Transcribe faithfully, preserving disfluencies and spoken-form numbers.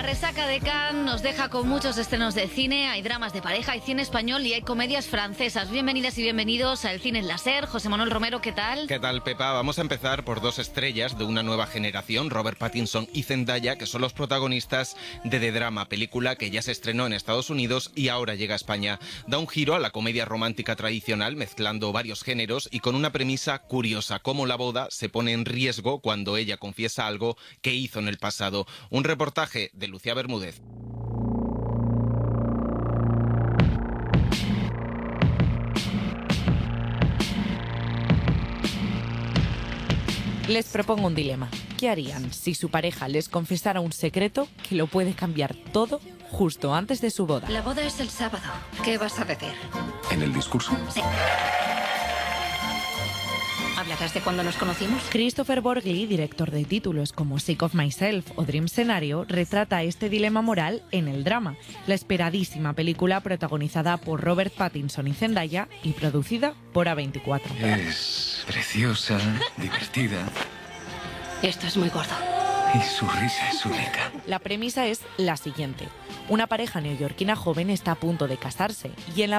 resaca de Cannes nos deja con muchos estrenos de cine. Hay dramas de pareja, hay cine español y hay comedias francesas. Bienvenidas y bienvenidos al Cine en Láser. José Manuel Romero, ¿qué tal? ¿Qué tal, Pepa? Vamos a empezar por dos estrellas de una nueva generación, Robert Pattinson y Zendaya, que son los protagonistas de The Drama, película que ya se estrenó en Estados Unidos y ahora llega a España. Da un giro a la comedia romántica tradicional, mezclando varios géneros y con una premisa curiosa, cómo la boda se pone en riesgo cuando ella confiesa algo que hizo en el pasado. Un reportaje de Lucía Bermúdez. Les propongo un dilema. ¿Qué harían si su pareja les confesara un secreto que lo puede cambiar todo justo antes de su boda? La boda es el sábado. ¿Qué vas a decir? ¿En el discurso? Sí. ¿Hablarás de cuando nos conocimos? Christopher Borgli, director de títulos como Sick of Myself o Dream Scenario, retrata este dilema moral en El Drama, la esperadísima película protagonizada por Robert Pattinson y Zendaya y producida por A veinticuatro. Es preciosa, divertida. Esto es muy gordo. Y su risa es única. La premisa es la siguiente. Una pareja neoyorquina joven está a punto de casarse y en la